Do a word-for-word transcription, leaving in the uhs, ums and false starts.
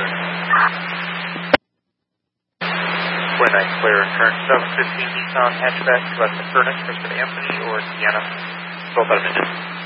twenty-nine clear, current seven fifteen Nissan hatchback, left to Furnace, Kristen Anthony, or Sienna, both out of engine.